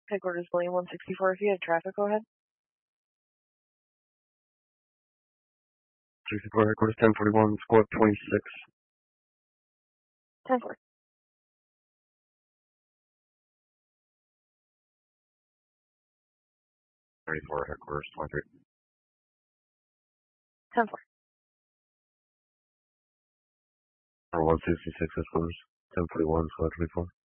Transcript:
Headquarters William 164. If you have traffic, go ahead. 364 headquarters 1041, squad 26. 10-4. Headquarters 23. 10-4. 166 headquarters 1041, squad 24.